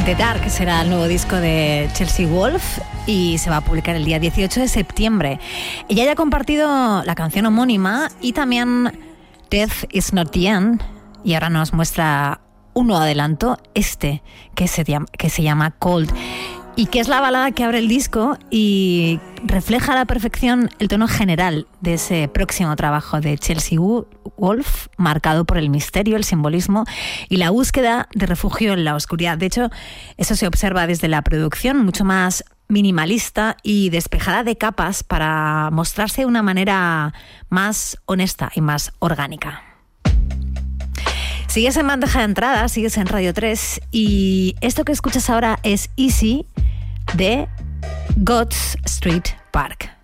The Dark será el nuevo disco de Chelsea Wolfe y se va a publicar el día 18 de septiembre. Ella ya ha compartido la canción homónima y también Death is Not the End, y ahora nos muestra un nuevo adelanto, que se llama Cold, y que es la balada que abre el disco y refleja a la perfección el tono general de ese próximo trabajo de Chelsea Wolfe, marcado por el misterio, el simbolismo y la búsqueda de refugio en la oscuridad. De hecho, eso se observa desde la producción, mucho más minimalista y despejada de capas para mostrarse de una manera más honesta y más orgánica. Sigues en Bandeja de Entrada, sigues en Radio 3 y esto que escuchas ahora es Easy de God's Street Park.